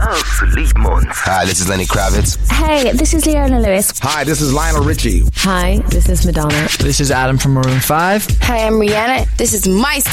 Sleep Months. Hi, this is Lenny Kravitz. Hey, this is Leona Lewis. Hi, this is Lionel Richie. Hi, this is Madonna. This is Adam from Maroon 5. Hi, I'm Rihanna. This is my